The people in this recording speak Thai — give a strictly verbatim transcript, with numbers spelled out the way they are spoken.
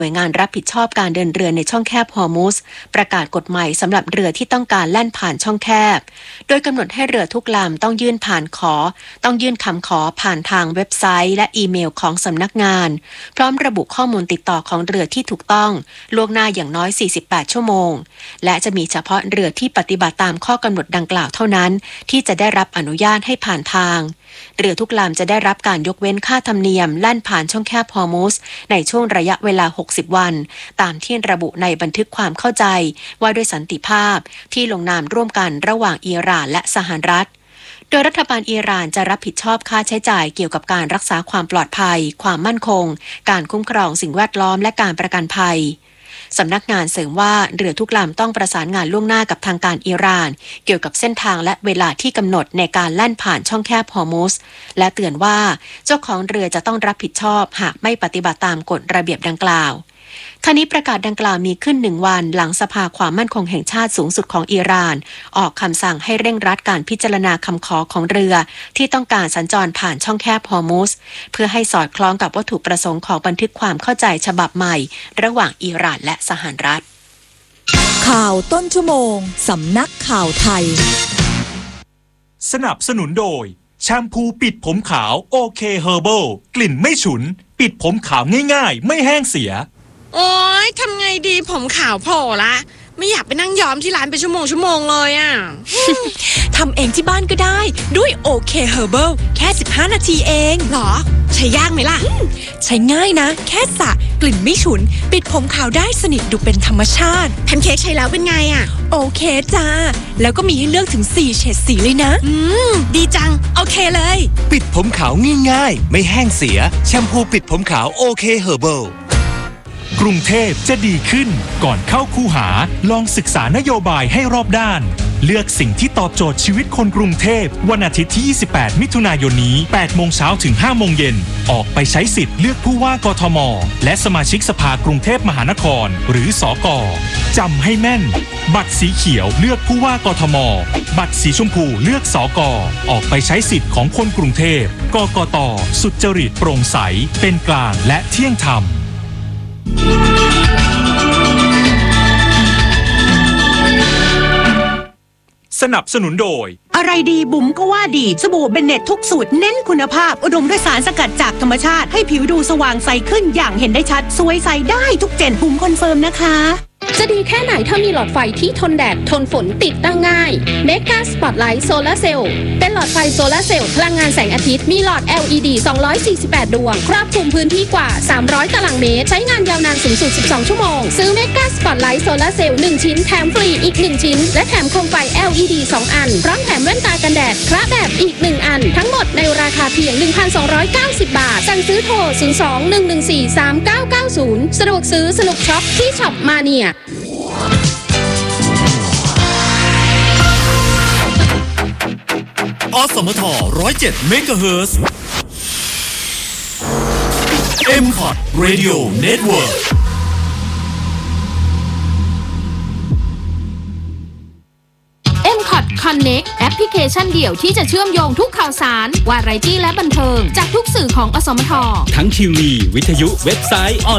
หน่วยงานรับผิดชอบการเดินเรือในช่องแคบฮอร์มุซประกาศกฎใหม่สำหรับเรือที่ต้องการแล่นผ่านช่องแคบโดยกำหนดให้เรือทุกลำต้องยื่นผ่านขอต้องยื่นคำขอผ่านทางเว็บไซต์และอีเมลของสำนักงานพร้อมระบุข้อมูลติดต่อของเรือที่ถูกต้องล่วงหน้าอย่างน้อยสี่สิบแปดชั่วโมงและจะมีเฉพาะเรือที่ปฏิบัติตามข้อกำหนดดังกล่าวเท่านั้นที่จะได้รับอนุญาตให้ผ่านทางเรือทุกลำจะได้รับการยกเว้นค่าธรรมเนียมแล่นผ่านช่องแคบฮอร์มุซในช่วงระยะเวลาหกสิบวันตามที่ระบุในบันทึกความเข้าใจว่าด้วยสันติภาพที่ลงนามร่วมกันระหว่างอิหร่านและสหรัฐโดยรัฐบาลอิหร่านจะรับผิดชอบค่าใช้จ่ายเกี่ยวกับการรักษาความปลอดภัยความมั่นคงการคุ้มครองสิ่งแวดล้อมและการประกันภัยสำนักงานเสริมว่าเรือทุกลำต้องประสานงานล่วงหน้ากับทางการอิหร่านเกี่ยวกับเส้นทางและเวลาที่กำหนดในการแล่นผ่านช่องแคบฮอร์มุซและเตือนว่าเจ้าของเรือจะต้องรับผิดชอบหากไม่ปฏิบัติตามกฎระเบียบดังกล่าวท่านี้ประกาศดังกล่าวมีขึ้นหนึ่งวันหลังสภาความมั่นคงแห่งชาติสูงสุดของอิหร่านออกคำสั่งให้เร่งรัดการพิจารณาคำขอของเรือที่ต้องการสัญจรผ่านช่องแคบฮอร์มุซเพื่อให้สอดคล้องกับวัตถุประสงค์ของบันทึกความเข้าใจฉบับใหม่ระหว่างอิหร่านและสหรัฐข่าวต้นชั่วโมงสำนักข่าวไทยสนับสนุนโดยแชมพูปิดผมขาวโอเคเฮอร์เบิลกลิ่นไม่ฉุนปิดผมขาวง่ายๆไม่แห้งเสียโอ๊ยทำไงดีผมขาวโผล่ละไม่อยากไปนั่งย้อมที่ร้านเป็นชั่วโมงชั่วโมงเลยอ่ะทำเองที่บ้านก็ได้ด้วยโอเคเฮอร์เบิลแค่สิบห้านาทีเองหรอใช้ยากไหมล่ะใช้ง่ายนะแค่สระกลิ่นไม่ฉุนปิดผมขาวได้สนิทดูเป็นธรรมชาติแพนเค้กใช้แล้วเป็นไงอ่ะโอเคจ้าแล้วก็มีให้เลือกถึงสี่เฉดสีเลยนะอืมดีจังโอเคเลยปิดผมขาวง่ายๆไม่แห้งเสียแชมพูปิดผมขาวโอเคเฮอร์เบิลกรุงเทพจะดีขึ้นก่อนเข้าคูหาลองศึกษานโยบายให้รอบด้านเลือกสิ่งที่ตอบโจทย์ชีวิตคนกรุงเทพวันอาทิตย์ที่ยี่สิบแปดมิถุนายนนี้แปดโมงเช้าถึงห้าโมงเย็นออกไปใช้สิทธิ์เลือกผู้ว่ากทมและสมาชิกสภากรุงเทพมหานครหรือสก.จำให้แม่นบัตรสีเขียวเลือกผู้ว่ากทมบัตรสีชมพูเลือกสก.ออกไปใช้สิทธิ์ของคนกรุงเทพกกต.สุจริตโปร่งใสเป็นกลางและเที่ยงธรรมสนับสนุนโดยอะไรดีบุ๋มก็ว่าดีสบู่เบนเน็ตทุกสูตรเน้นคุณภาพอุดมด้วยสารสกัดจากธรรมชาติให้ผิวดูสว่างใสขึ้นอย่างเห็นได้ชัดสวยใสได้ทุกเจนบุ๋มคอนเฟิร์มนะคะจะดีแค่ไหนถ้ามีหลอดไฟที่ทนแดดทนฝนติดตั้งง่าย Mega Spotlight Solar Cell เป็นหลอดไฟโซลาร์เซลล์พลังงานแสงอาทิตย์มีหลอด แอล อี ดี สองร้อยสี่สิบแปดดวงครอบคลุมพื้นที่กว่าสามร้อยตารางเมตรใช้งานยาวนานสูงสุดสิบสองชั่วโมงซื้อ Mega Spotlight Solar Cell หนึ่งชิ้นแถมฟรีอีกหนึ่งชิ้นและแถมโคมไฟ แอล อี ดี สองอันพร้อมแถมแว่นตากันแดดคระแบบอีกหนึ่งอันทั้งหมดในราคาเพียง หนึ่งพันสองร้อยเก้าสิบ บาทสั่งซื้อโทรศูนย์ สอง หนึ่ง หนึ่ง สี่ สาม เก้า เก้า ศูนย์สะดวกซื้อสนุกช็อปที่ช็อปมาเนียอสมท หนึ่งร้อยเจ็ด เมกะเฮิรตซ์ เอ็ม คอท Radio Network เอ็ม คอท Connect แอปพลิเคชันเดี่ยวที่จะเชื่อมโยงทุกข่าวสารวาไรตี้และบันเทิงจากทุกสื่อของอสมททั้งทีวีวิทยุเว็บไซต์ออน